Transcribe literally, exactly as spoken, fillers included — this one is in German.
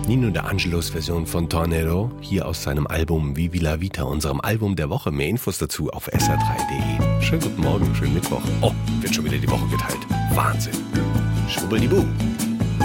Nino de Angelos Version von Tornado, hier aus seinem Album Vivi la Vita, unserem Album der Woche. Mehr Infos dazu auf s r drei punkt de. Schönen guten Morgen, schönen Mittwoch. Oh, wird schon wieder die Woche geteilt. Wahnsinn. Schwubbeldibu.